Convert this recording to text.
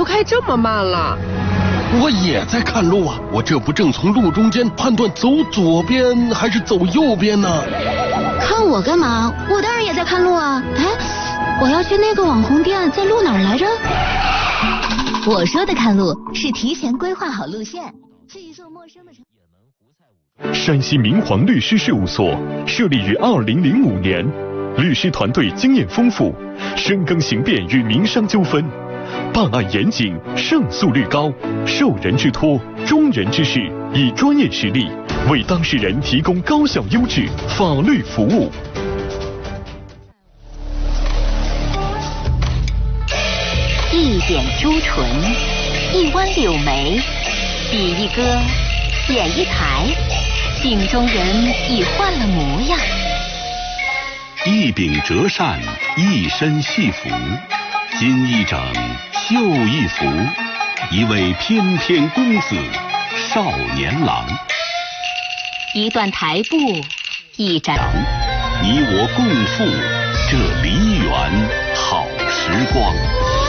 都开这么慢了？ 我也在看路啊，我这不正从路中间判断走左边还是走右边呢？ 看我干嘛？我当然也在看路啊！哎，我要去那个网红店，在路哪儿来着？我说的看路是提前规划好路线，去一座陌生的城。 山西明皇律师事务所设立于2005年，律师团队经验丰富，深耕刑辩与民商纠纷，办案严谨，胜诉率高，受人之托，忠人之事，以专业实力为当事人提供高效优质法律服务。 一点朱唇，一弯柳眉，比一歌，演一台，镜中人已换了模样。 一柄折扇，一身戏服，金一整，绣一幅，一位翩翩公子，少年郎。 一段台步，一盏， 你我共赴这梨园好时光。